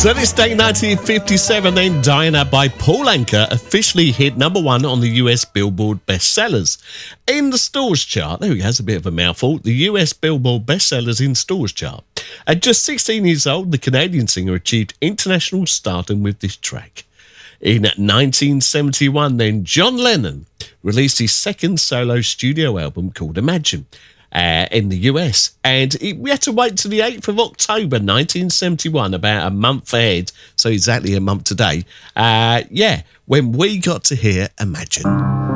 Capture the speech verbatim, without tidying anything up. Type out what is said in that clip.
So this day, nineteen fifty-seven, then Diana by Paul Anka officially hit number one on the U S Billboard bestsellers. In the stores chart, there we go, it's a bit of a mouthful, the U S Billboard bestsellers in stores chart. At just sixteen years old, the Canadian singer achieved international stardom with this track. In nineteen seventy-one, then John Lennon released his second solo studio album called Imagine. Uh, in the U S, and it, we had to wait till the eighth of October nineteen seventy-one, about a month ahead, so exactly a month today, uh, yeah, when we got to hear Imagine.